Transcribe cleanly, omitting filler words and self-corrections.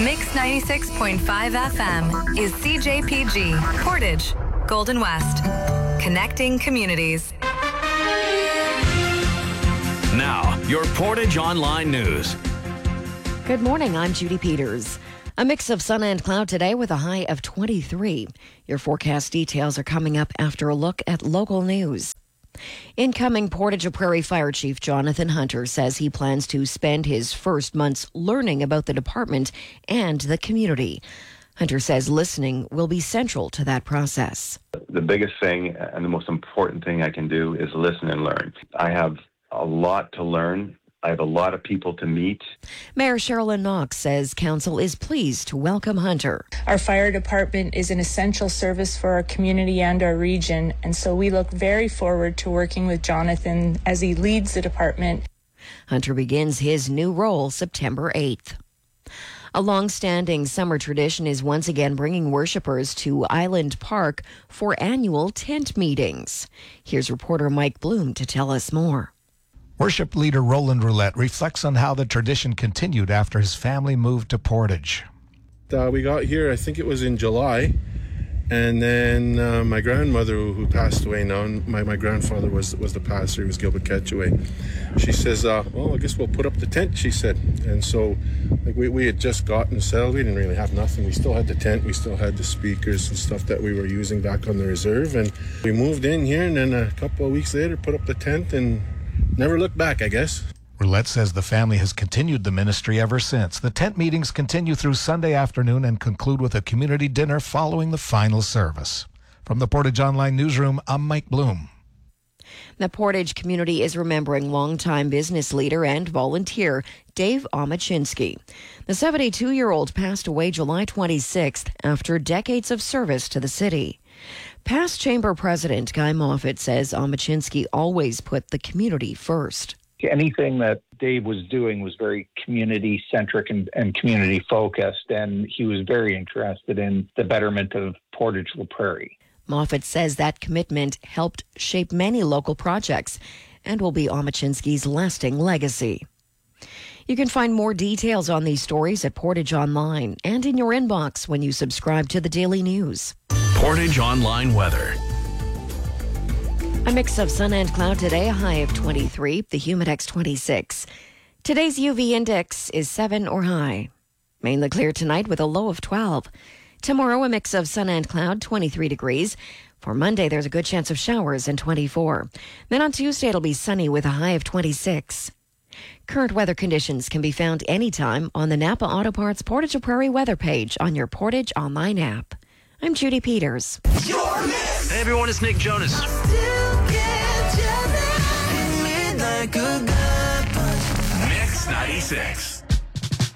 Mix 96.5 FM is CJPG, Portage, Golden West. Connecting communities. Now, your Portage Online News. Good morning, I'm Judy Peters. A mix of sun and cloud today with a high of 23. Your forecast details are coming up after a look at local news. Incoming Portage Prairie Fire Chief Jonathan Hunter says he plans to spend his first months learning about the department and the community. Hunter says listening will be central to that process. The biggest thing and the most important thing I can do is listen and learn. I have a lot to learn. I have a lot of people to meet. Mayor Sherilyn Knox says council is pleased to welcome Hunter. Our fire department is an essential service for our community and our region, and so we look very forward to working with Jonathan as he leads the department. Hunter begins his new role September 8th. A long-standing summer tradition is once again bringing worshippers to Island Park for annual tent meetings. Here's reporter Mike Bloom to tell us more. Worship leader Roland Roulette reflects on how the tradition continued after his family moved to Portage. We got here, I think it was in July, and then my grandmother, who passed away now, my grandfather was the pastor, he was Gilbert Ketchaway. She says, well, I guess we'll put up the tent, she said. And so we had just gotten settled. We didn't really have nothing. We still had the tent, we still had the speakers and stuff that we were using back on the reserve. And we moved in here, and then a couple of weeks later, put up the tent and never looked back, I guess. Roulette says the family has continued the ministry ever since. The tent meetings continue through Sunday afternoon and conclude with a community dinner following the final service. From the Portage Online Newsroom, I'm Mike Bloom. The Portage community is remembering longtime business leader and volunteer Dave Omachinsky. The 72-year-old passed away July 26th after decades of service to the city. Past Chamber President Guy Moffat says Omachinsky always put the community first. Anything that Dave was doing was very community-centric and community-focused, and he was very interested in the betterment of Portage-La Prairie. Moffat says that commitment helped shape many local projects and will be Omachinsky's lasting legacy. You can find more details on these stories at Portage Online and in your inbox when you subscribe to the Daily News. Portage Online Weather. A mix of sun and cloud today, a high of 23, the Humidex 26. Today's UV index is 7 or high. Mainly clear tonight with a low of 12. Tomorrow, a mix of sun and cloud, 23 degrees. For Monday, there's a good chance of showers and 24. Then on Tuesday, it'll be sunny with a high of 26. Current weather conditions can be found anytime on the Napa Auto Parts Portage Prairie weather page on your Portage Online app. I'm Judy Peters. Hey everyone, it's Nick Jonas. Mix 96.